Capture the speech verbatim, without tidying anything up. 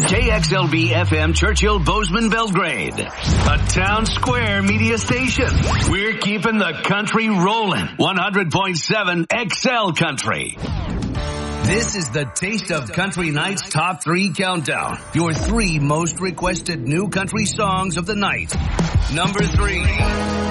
K X L B F M Churchill Bozeman Belgrade, a town square media station. We're keeping the country rolling. one hundred point seven X L Country. This is the Taste of Country Night's Top three Countdown. Your three most requested new country songs of the night. Number three.